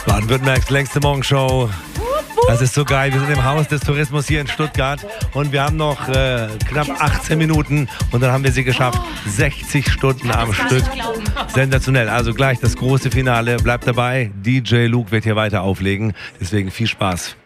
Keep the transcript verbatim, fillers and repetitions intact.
Baden-Württembergs längste Morgenshow. Das ist so geil. Wir sind im Haus des Tourismus hier in Stuttgart und wir haben noch äh, knapp achtzehn Minuten und dann haben wir sie geschafft. sechzig Stunden am Stück. Sensationell. Also gleich das große Finale. Bleibt dabei. D J Luke wird hier weiter auflegen. Deswegen viel Spaß.